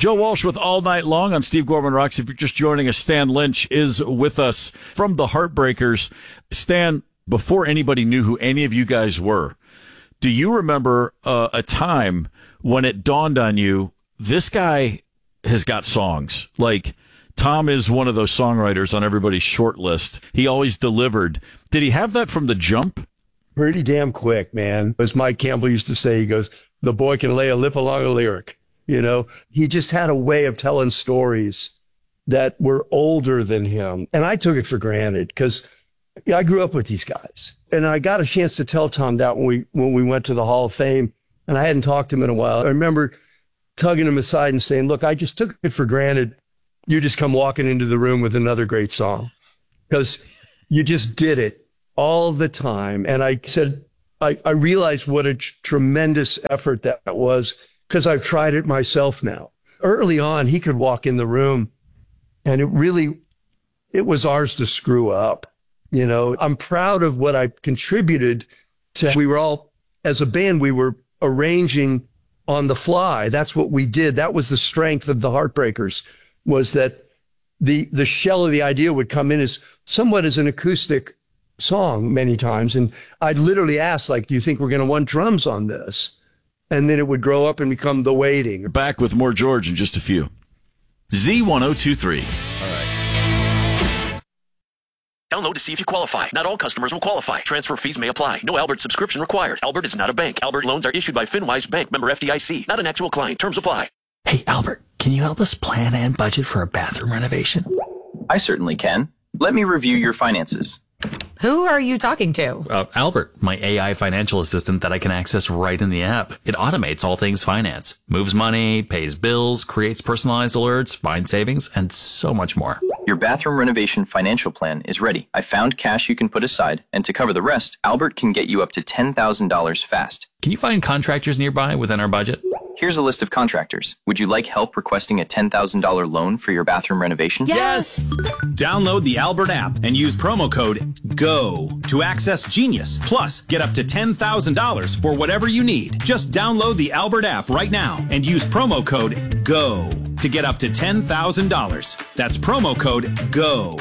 Joe Walsh with All Night Long on Steve Gorman Rocks. If you're just joining us, Stan Lynch is with us from the Heartbreakers. Stan, before anybody knew who any of you guys were, do you remember a time when it dawned on you, this guy has got songs? Like, Tom is one of those songwriters on everybody's short list. He always delivered. Did he have that from the jump? Pretty damn quick, man. As Mike Campbell used to say, he goes, the boy can lay a lip along a lyric. You know, he just had a way of telling stories that were older than him. And I took it for granted because I grew up with these guys. And I got a chance to tell Tom that when we went to the Hall of Fame, and I hadn't talked to him in a while. I remember tugging him aside and saying, look, I just took it for granted. You just come walking into the room with another great song because you just did it all the time. And I said, I realized what a tremendous effort that was because I've tried it myself now. Early on, he could walk in the room and it was ours to screw up. You know, I'm proud of what I contributed to. We were all, as a band, we were arranging on the fly. That's what we did. That was the strength of the Heartbreakers, was that the shell of the idea would come in as somewhat as an acoustic song many times. And I'd literally ask, like, do you think we're going to want drums on this? And then it would grow up and become The Waiting. Back with more George in just a few. Z1023. All right. Download to see if you qualify. Not all customers will qualify. Transfer fees may apply. No Albert subscription required. Albert is not a bank. Albert loans are issued by FinWise Bank, member FDIC. Not an actual client. Terms apply. Hey, Albert, can you help us plan and budget for a bathroom renovation? I certainly can. Let me review your finances. Who are you talking to? Albert, my AI financial assistant that I can access right in the app. It automates all things finance, moves money, pays bills, creates personalized alerts, finds savings, and so much more. Your bathroom renovation financial plan is ready. I found cash you can put aside, and to cover the rest, Albert can get you up to $10,000 fast. Can you find contractors nearby within our budget? Here's a list of contractors. Would you like help requesting a $10,000 loan for your bathroom renovation? Yes! Download the Albert app and use promo code GO to access Genius. Plus, get up to $10,000 for whatever you need. Just download the Albert app right now and use promo code GO to get up to $10,000. That's promo code GO.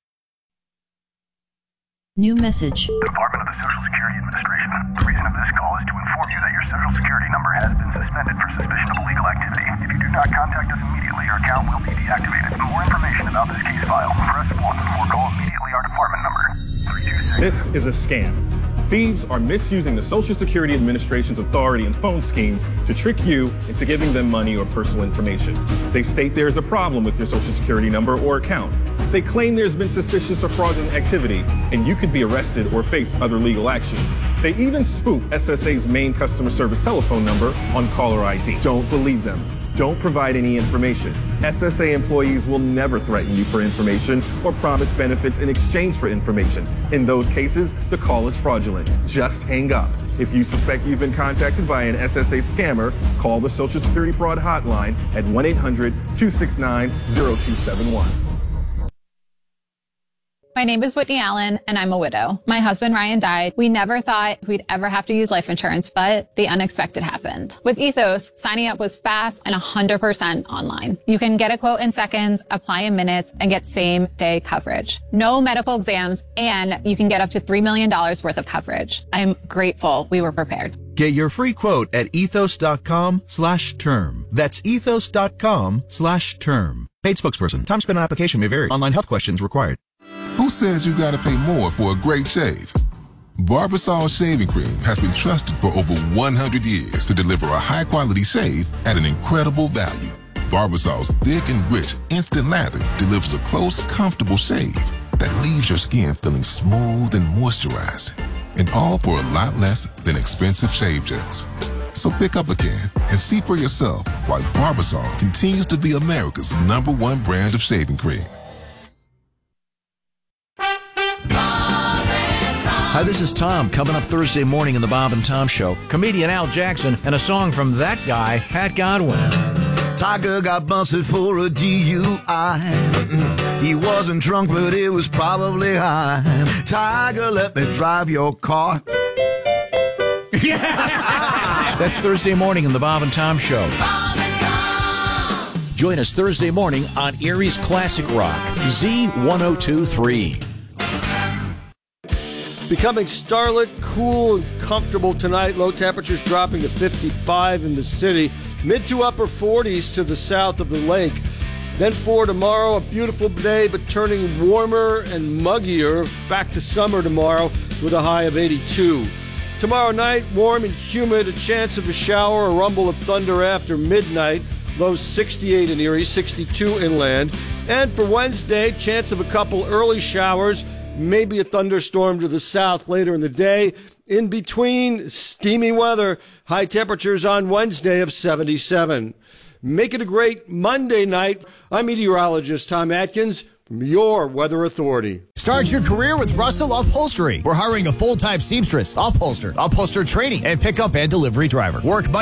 New message. Department of the Social Security Administration. The reason of this call is to inform you that your Social Security number has been suspended for suspicion of illegal activity. If you do not contact us immediately, your account will be deactivated. For more information about this case file, press 1 or call immediately our department number. 326. This is a scam. Thieves are misusing the Social Security Administration's authority and phone schemes to trick you into giving them money or personal information. They state there is a problem with your Social Security number or account. They claim there's been suspicious or fraudulent activity, and you could be arrested or face other legal action. They even spoof SSA's main customer service telephone number on caller ID. Don't believe them. Don't provide any information. SSA employees will never threaten you for information or promise benefits in exchange for information. In those cases, the call is fraudulent. Just hang up. If you suspect you've been contacted by an SSA scammer, call the Social Security Fraud Hotline at 1-800-269-0271. My name is Whitney Allen, and I'm a widow. My husband, Ryan, died. We never thought we'd ever have to use life insurance, but the unexpected happened. With Ethos, signing up was fast and 100% online. You can get a quote in seconds, apply in minutes, and get same-day coverage. No medical exams, and you can get up to $3 million worth of coverage. I'm grateful we were prepared. Get your free quote at ethos.com/term. That's ethos.com/term. Paid spokesperson. Time spent on application may vary. Online health questions required. Who says you gotta pay more for a great shave? Barbasol Shaving Cream has been trusted for over 100 years to deliver a high-quality shave at an incredible value. Barbasol's thick and rich instant lather delivers a close, comfortable shave that leaves your skin feeling smooth and moisturized. And all for a lot less than expensive shave gels. So pick up a can and see for yourself why Barbasol continues to be America's #1 brand of shaving cream. Hi, this is Tom. Coming up Thursday morning in the Bob and Tom Show, comedian Al Jackson and a song from that guy, Pat Godwin. Tiger got busted for a DUI. He wasn't drunk, but it was probably high. Tiger, let me drive your car. That's Thursday morning in the Bob and Tom Show. Bob and Tom. Join us Thursday morning on Erie's Classic Rock, Z1023. Becoming starlit, cool, and comfortable tonight. Low temperatures dropping to 55 in the city. Mid to upper 40s to the south of the lake. Then for tomorrow, a beautiful day, but turning warmer and muggier. Back to summer tomorrow with a high of 82. Tomorrow night, warm and humid. A chance of a shower, a rumble of thunder after midnight. Low 68 in Erie, 62 inland. And for Wednesday, chance of a couple early showers. Maybe a thunderstorm to the south later in the day. In between, steamy weather. High temperatures on Wednesday of 77. Make it a great Monday night. I'm meteorologist Tom Atkins from your Weather Authority. Start your career with Russell Upholstery. We're hiring a full-time seamstress, upholster training, and pickup and delivery driver. Work Monday